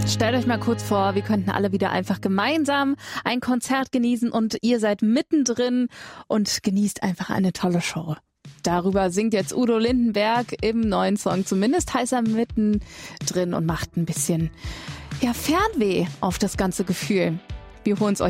Stellt euch mal kurz vor, wir könnten alle wieder einfach gemeinsam ein Konzert genießen und ihr seid mittendrin und genießt einfach eine tolle Show. Darüber singt jetzt Udo Lindenberg im neuen Song. Zumindest heißt er mittendrin und macht ein bisschen Fernweh auf das ganze Gefühl. Wir holen es euch